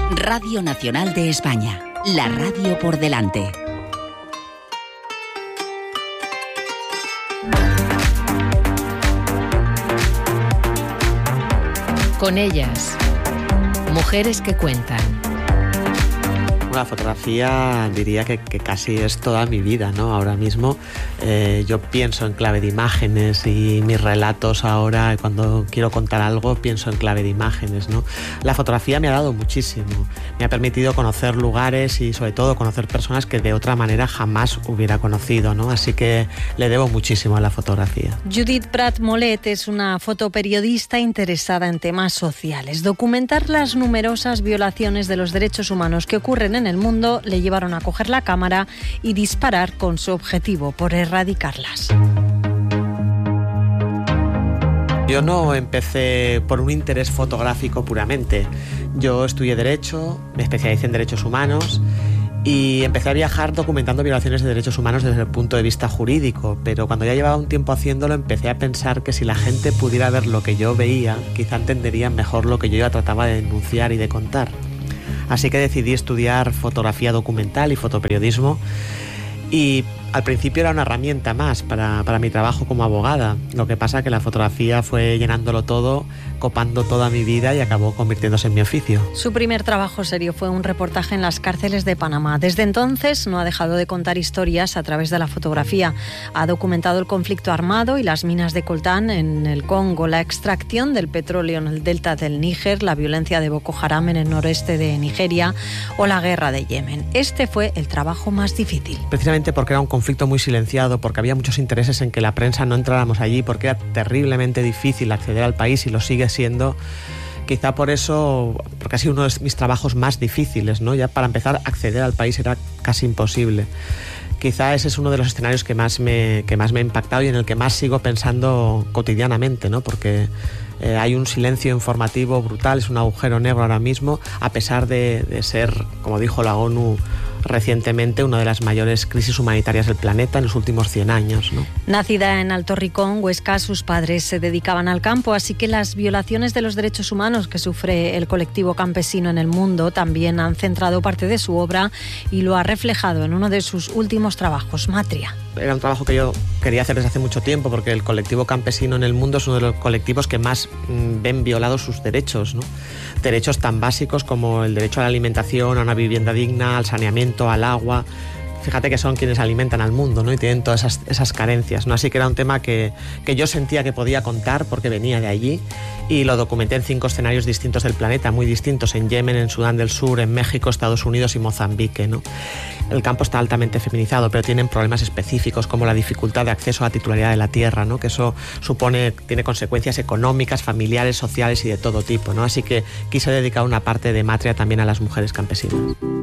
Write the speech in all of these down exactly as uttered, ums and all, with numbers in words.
Radio Nacional de España, la radio por delante. Con ellas, mujeres que cuentan. La fotografía diría que, que casi es toda mi vida, ¿no? Ahora mismo eh, yo pienso en clave de imágenes y mis relatos ahora, cuando quiero contar algo, pienso en clave de imágenes, ¿no? La fotografía me ha dado muchísimo, me ha permitido conocer lugares y sobre todo conocer personas que de otra manera jamás hubiera conocido, ¿no? Así que le debo muchísimo a la fotografía. Judith Prat Molet es una fotoperiodista interesada en temas sociales. Documentar las numerosas violaciones de los derechos humanos que ocurren en en el mundo le llevaron a coger la cámara y disparar con su objetivo por erradicarlas. Yo no empecé por un interés fotográfico puramente. Yo estudié Derecho, me especialicé en Derechos Humanos y empecé a viajar documentando violaciones de derechos humanos desde el punto de vista jurídico, pero cuando ya llevaba un tiempo haciéndolo empecé a pensar que si la gente pudiera ver lo que yo veía, quizá entenderían mejor lo que yo ya trataba de denunciar y de contar. Así que decidí estudiar fotografía documental y fotoperiodismo y al principio era una herramienta más para, para mi trabajo como abogada. Lo que pasa es que la fotografía fue llenándolo todo, copando toda mi vida y acabó convirtiéndose en mi oficio. Su primer trabajo serio fue un reportaje en las cárceles de Panamá. Desde entonces no ha dejado de contar historias a través de la fotografía. Ha documentado el conflicto armado y las minas de coltán en el Congo, la extracción del petróleo en el delta del Níger, la violencia de Boko Haram en el noreste de Nigeria o la guerra de Yemen. Este fue el trabajo más difícil. Precisamente porque era un conflicto conflicto muy silenciado, porque había muchos intereses en que la prensa no entráramos allí, porque era terriblemente difícil acceder al país y lo sigue siendo. Quizá por eso, porque ha sido uno de mis trabajos más difíciles, ¿no? Ya para empezar, acceder al país era casi imposible. Quizá ese es uno de los escenarios que más me, que más me ha impactado y en el que más sigo pensando cotidianamente, ¿no? Porque eh, hay un silencio informativo brutal, es un agujero negro ahora mismo, a pesar de, de ser, como dijo la ONU recientemente, una de las mayores crisis humanitarias del planeta en los últimos cien años, ¿no? Nacida en Alto Ricón, Huesca, sus padres se dedicaban al campo, así que las violaciones de los derechos humanos que sufre el colectivo campesino en el mundo también han centrado parte de su obra y lo ha reflejado en uno de sus últimos trabajos, Matria. Era un trabajo que yo quería hacer desde hace mucho tiempo, porque el colectivo campesino en el mundo es uno de los colectivos que más mmm, ven violados sus derechos, ¿no? Derechos tan básicos como el derecho a la alimentación, a una vivienda digna, al saneamiento, al agua. Fíjate que son quienes alimentan al mundo, ¿no? Y tienen todas esas, esas carencias, ¿no? Así que era un tema que, que yo sentía que podía contar porque venía de allí y lo documenté en cinco escenarios distintos del planeta, muy distintos, en Yemen, en Sudán del Sur, en México, Estados Unidos y Mozambique, ¿no? El campo está altamente feminizado, pero tienen problemas específicos como la dificultad de acceso a la titularidad de la tierra, ¿no? Que eso supone, tiene consecuencias económicas, familiares, sociales y de todo tipo, ¿no? Así que quise dedicar una parte de Matria también a las mujeres campesinas.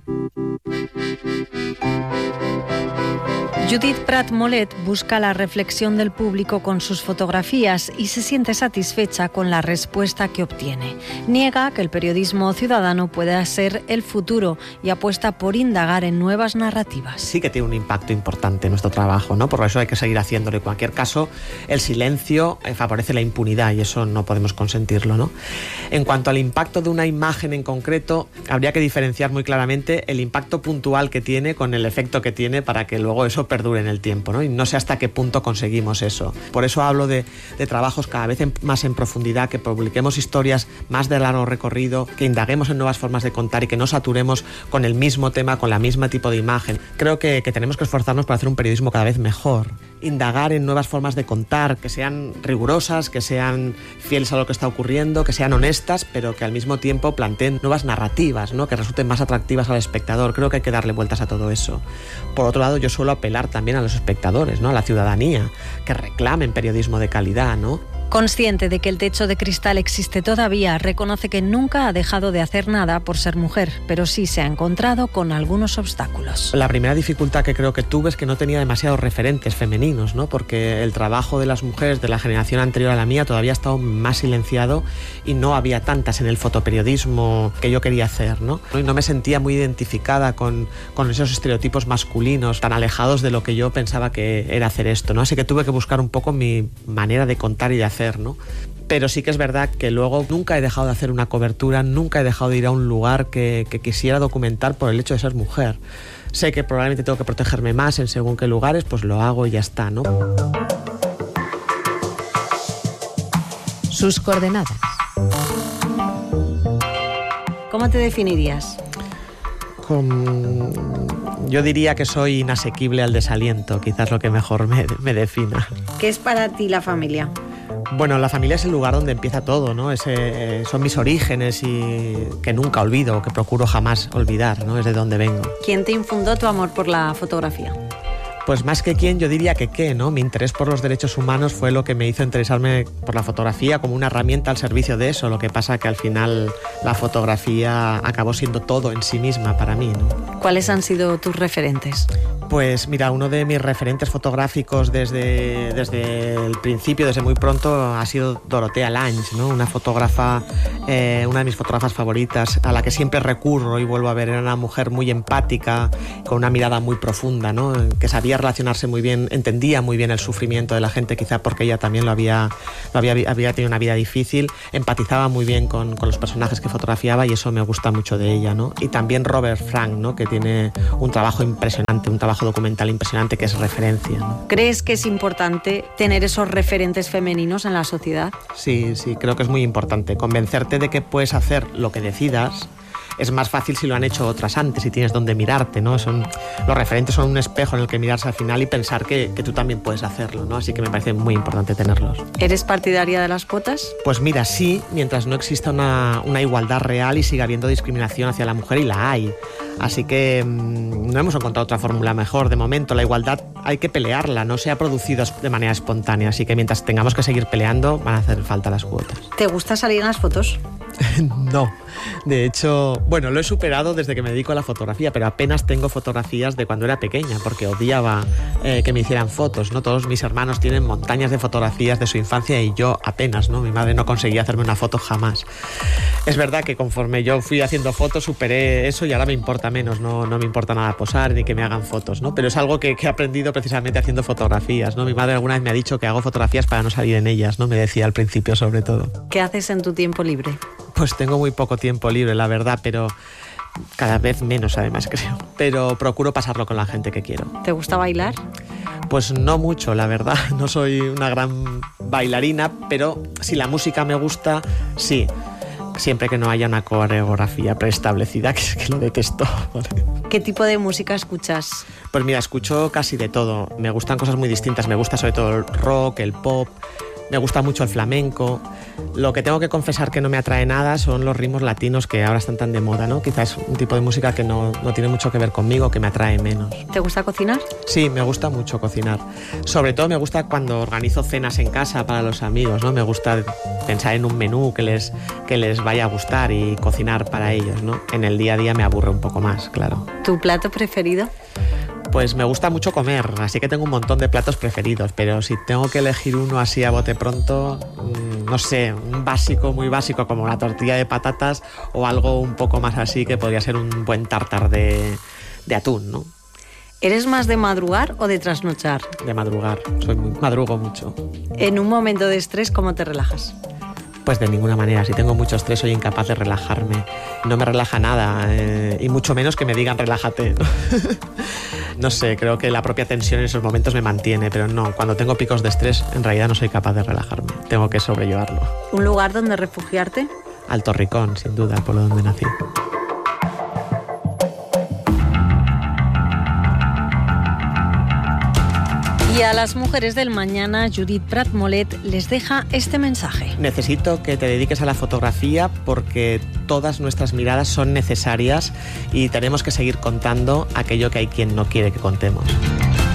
Judith Prat Molet busca la reflexión del público con sus fotografías y se siente satisfecha con la respuesta que obtiene. Niega que el periodismo ciudadano pueda ser el futuro y apuesta por indagar en nuevas narrativas. Sí que tiene un impacto importante nuestro trabajo, ¿no? Por eso hay que seguir haciéndolo. En cualquier caso, el silencio favorece la impunidad y eso no podemos consentirlo, ¿no? En cuanto al impacto de una imagen en concreto, habría que diferenciar muy claramente el impacto puntual que tiene con el efecto que tiene para que luego eso perdure en el tiempo, ¿no? Y no sé hasta qué punto conseguimos eso. Por eso hablo de, de trabajos cada vez en, más en profundidad, que publiquemos historias más de largo recorrido, que indaguemos en nuevas formas de contar y que no saturemos con el mismo tema, con la misma tipo de imagen. Creo que, que tenemos que esforzarnos para hacer un periodismo cada vez mejor. Indagar en nuevas formas de contar, que sean rigurosas, que sean fieles a lo que está ocurriendo, que sean honestas, pero que al mismo tiempo planteen nuevas narrativas, ¿no? Que resulten más atractivas al espectador. Creo que hay que darle vueltas a todo eso. Por otro lado, yo suelo apelar también a los espectadores, ¿no? A la ciudadanía, que reclamen periodismo de calidad, ¿no? Consciente de que el techo de cristal existe todavía, reconoce que nunca ha dejado de hacer nada por ser mujer, pero sí se ha encontrado con algunos obstáculos. La primera dificultad que creo que tuve es que no tenía demasiados referentes femeninos, ¿no? Porque el trabajo de las mujeres de la generación anterior a la mía todavía ha estado más silenciado y no había tantas en el fotoperiodismo que yo quería hacer, ¿no? Y no me sentía muy identificada con, con esos estereotipos masculinos tan alejados de lo que yo pensaba que era hacer esto, ¿no? Así que tuve que buscar un poco mi manera de contar y de hacer hacer, ¿no? Pero sí que es verdad que luego nunca he dejado de hacer una cobertura, nunca he dejado de ir a un lugar que, que quisiera documentar por el hecho de ser mujer. Sé que probablemente tengo que protegerme más en según qué lugares, pues lo hago y ya está, ¿no? Sus coordenadas. ¿Cómo te definirías? Con... Yo diría que soy inasequible al desaliento, quizás lo que mejor me, me defina. ¿Qué es para ti la familia? Bueno, la familia es el lugar donde empieza todo, ¿no? Ese, son mis orígenes y que nunca olvido, que procuro jamás olvidar, ¿no? Es de donde vengo. ¿Quién te infundó tu amor por la fotografía? Pues más que quién, yo diría que qué, ¿no? Mi interés por los derechos humanos fue lo que me hizo interesarme por la fotografía como una herramienta al servicio de eso. Lo que pasa que al final la fotografía acabó siendo todo en sí misma para mí, ¿no? ¿Cuáles han sido tus referentes? Pues mira, uno de mis referentes fotográficos desde, desde el principio, desde muy pronto, ha sido Dorotea Lange, ¿no? Una fotógrafa, eh, una de mis fotógrafas favoritas, a la que siempre recurro y vuelvo a ver. Era una mujer muy empática, con una mirada muy profunda, ¿no? Que sabía relacionarse muy bien, entendía muy bien el sufrimiento de la gente, quizá porque ella también lo había, lo había, había tenido una vida difícil, empatizaba muy bien con, con los personajes que fotografiaba y eso me gusta mucho de ella, ¿no? Y también Robert Frank, ¿no? Que tiene un trabajo impresionante, un trabajo documental impresionante que es referencia, ¿no? ¿Crees que es importante tener esos referentes femeninos en la sociedad? Sí, sí, creo que es muy importante. Convencerte de que puedes hacer lo que decidas. Es más fácil si lo han hecho otras antes y tienes donde mirarte, ¿no? Son, los referentes son un espejo en el que mirarse al final y pensar que, que tú también puedes hacerlo, ¿no? Así que me parece muy importante tenerlos. ¿Eres partidaria de las cuotas? Pues mira, sí, mientras no exista una, una igualdad real y siga habiendo discriminación hacia la mujer, y la hay. Así que mmm, no hemos encontrado otra fórmula mejor. De momento, la igualdad hay que pelearla, no se ha producido de manera espontánea. Así que mientras tengamos que seguir peleando, van a hacer falta las cuotas. ¿Te gusta salir en las fotos? No, de hecho, bueno, lo he superado desde que me dedico a la fotografía, pero apenas tengo fotografías de cuando era pequeña, porque odiaba eh, que me hicieran fotos, ¿no? Todos mis hermanos tienen montañas de fotografías de su infancia y yo apenas, ¿no? Mi madre no conseguía hacerme una foto jamás. Es verdad que conforme yo fui haciendo fotos, superé eso y ahora me importa menos, no, no me importa nada posar ni que me hagan fotos, ¿no? Pero es algo que, que he aprendido precisamente haciendo fotografías, ¿no? Mi madre alguna vez me ha dicho que hago fotografías para no salir en ellas, ¿no? Me decía al principio, sobre todo. ¿Qué haces en tu tiempo libre? Pues tengo muy poco tiempo libre, la verdad, pero cada vez menos además, creo. Pero procuro pasarlo con la gente que quiero. ¿Te gusta bailar? Pues no mucho, la verdad. No soy una gran bailarina, pero si la música me gusta, sí. Siempre que no haya una coreografía preestablecida, que, que lo detesto. ¿Qué tipo de música escuchas? Pues mira, escucho casi de todo. Me gustan cosas muy distintas. Me gusta sobre todo el rock, el pop. Me gusta mucho el flamenco. Lo que tengo que confesar que no me atrae nada son los ritmos latinos que ahora están tan de moda, ¿no? Quizás un tipo de música que no, no tiene mucho que ver conmigo, que me atrae menos. ¿Te gusta cocinar? Sí, me gusta mucho cocinar. Sobre todo me gusta cuando organizo cenas en casa para los amigos, ¿no? Me gusta pensar en un menú que les, que les vaya a gustar y cocinar para ellos, ¿no? En el día a día me aburre un poco más, claro. ¿Tu plato preferido? Pues me gusta mucho comer, así que tengo un montón de platos preferidos, pero si tengo que elegir uno así a bote pronto, no sé, un básico, muy básico como una tortilla de patatas o algo un poco más así que podría ser un buen tartar de, de atún, ¿no? ¿Eres más de madrugar o de trasnochar? De madrugar, soy muy, madrugo mucho. En un momento de estrés, ¿cómo te relajas? Pues de ninguna manera, si tengo mucho estrés soy incapaz de relajarme, no me relaja nada eh, y mucho menos que me digan relájate. No sé, creo que la propia tensión en esos momentos me mantiene, pero no, cuando tengo picos de estrés en realidad no soy capaz de relajarme, tengo que sobrellevarlo. ¿Un lugar donde refugiarte? Alto Ricón, sin duda, el pueblo donde nací. Y a las mujeres del mañana, Judith Prat Molet les deja este mensaje. Necesito que te dediques a la fotografía porque todas nuestras miradas son necesarias y tenemos que seguir contando aquello que hay quien no quiere que contemos.